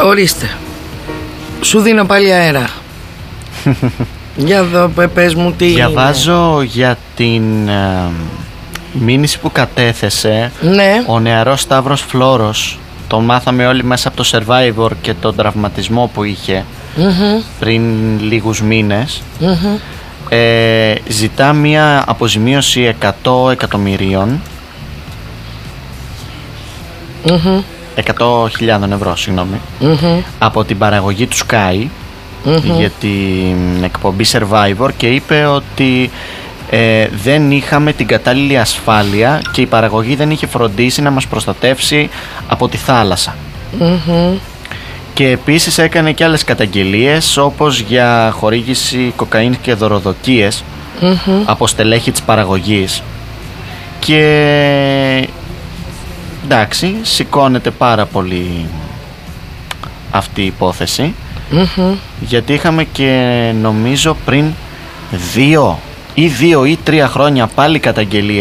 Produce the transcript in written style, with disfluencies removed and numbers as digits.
Ορίστε. Σου δίνω πάλι αέρα. Για εδώ, πες μου τι. Διαβάζω για την μήνυση που κατέθεσε ο νεαρός Σταύρος Φλόρος. Το μάθαμε όλοι μέσα από το Survivor και τον τραυματισμό που είχε πριν λίγους μήνες. Ζητά μια αποζημίωση 100 εκατομμυρίων 100.000 ευρώ, συγγνώμη, από την παραγωγή του Sky για την εκπομπή Survivor, και είπε ότι δεν είχαμε την κατάλληλη ασφάλεια και η παραγωγή δεν είχε φροντίσει να μας προστατεύσει από τη θάλασσα. Και επίσης έκανε και άλλες καταγγελίες, όπως για χορήγηση κοκαίνης και δωροδοκίες από στελέχη της παραγωγής. Και εντάξει, σηκώνεται πάρα πολύ αυτή η υπόθεση, γιατί είχαμε και νομίζω πριν 2 ή 3 χρόνια πάλι καταγγελίες